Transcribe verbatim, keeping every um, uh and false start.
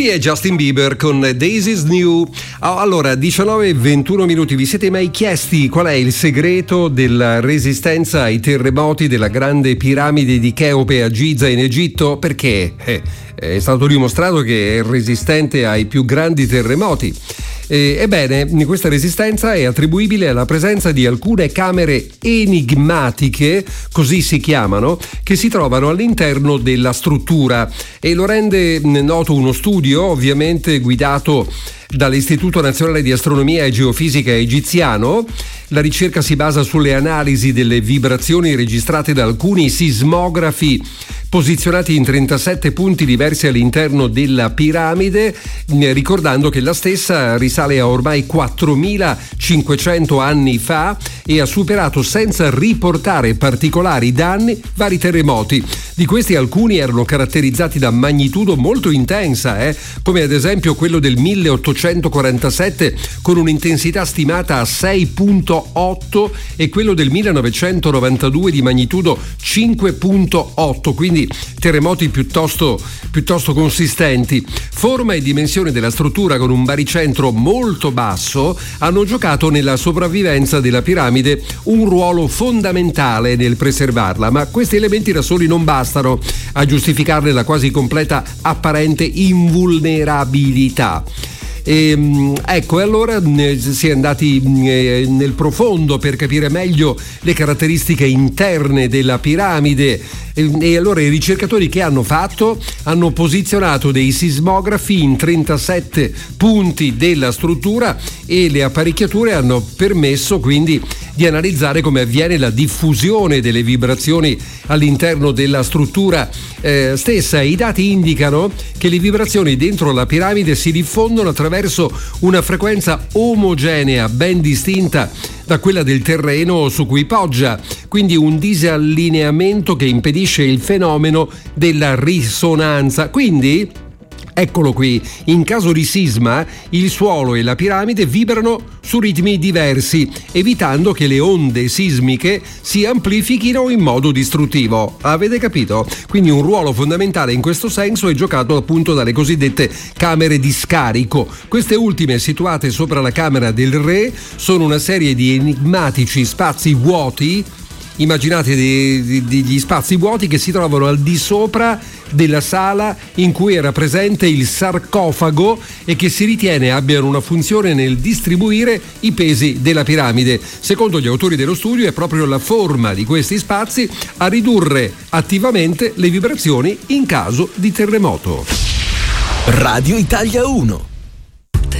Lui è Justin Bieber con Daisy's New. Allora, diciannove e ventuno minuti. Vi siete mai chiesti qual è il segreto della resistenza ai terremoti della grande piramide di Cheope a Giza in Egitto? Perché eh, è stato dimostrato che è resistente ai più grandi terremoti. Eh, ebbene, questa resistenza è attribuibile alla presenza di alcune camere enigmatiche, così si chiamano, che si trovano all'interno della struttura, e lo rende noto uno studio ovviamente guidato dall'Istituto Nazionale di Astronomia e Geofisica egiziano. La ricerca si basa sulle analisi delle vibrazioni registrate da alcuni sismografi posizionati in trentasette punti diversi all'interno della piramide, ricordando che la stessa risale a ormai quattromilacinquecento anni fa e ha superato senza riportare particolari danni vari terremoti. Di questi alcuni erano caratterizzati da magnitudo molto intensa, eh? come ad esempio quello del milleottocentoquarantasette con un'intensità stimata a sei virgola otto e quello del millenovecentonovantadue di magnitudo cinque virgola otto, quindi terremoti piuttosto, piuttosto consistenti. Forma e dimensione della struttura con un baricentro molto basso hanno giocato nella sopravvivenza della piramide un ruolo fondamentale nel preservarla, ma questi elementi da soli non bastano a giustificarne la quasi completa apparente invulnerabilità. E, ecco, e allora si è andati nel profondo per capire meglio le caratteristiche interne della piramide, e, e allora i ricercatori che hanno fatto? Hanno posizionato dei sismografi in trentasette punti della struttura e le apparecchiature hanno permesso quindi di analizzare come avviene la diffusione delle vibrazioni all'interno della struttura eh, stessa. I dati indicano che le vibrazioni dentro la piramide si diffondono attraverso una frequenza omogenea, ben distinta da quella del terreno su cui poggia, quindi un disallineamento che impedisce il fenomeno della risonanza. Quindi eccolo qui, in caso di sisma il suolo e la piramide vibrano su ritmi diversi, evitando che le onde sismiche si amplifichino in modo distruttivo. Avete capito? Quindi un ruolo fondamentale in questo senso è giocato appunto dalle cosiddette camere di scarico. Queste ultime, situate sopra la camera del re, sono una serie di enigmatici spazi vuoti. Immaginate degli spazi vuoti che si trovano al di sopra della sala in cui era presente il sarcofago e che si ritiene abbiano una funzione nel distribuire i pesi della piramide. Secondo gli autori dello studio è proprio la forma di questi spazi a ridurre attivamente le vibrazioni in caso di terremoto. Radio Italia uno.